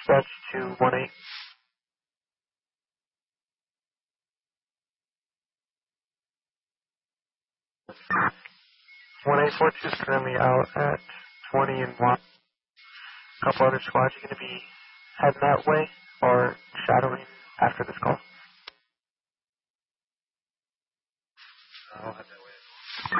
dispatch to 1-8. 1-842 is currently out at 20 and 1. A couple other squads are going to be heading that way or shadowing after this call.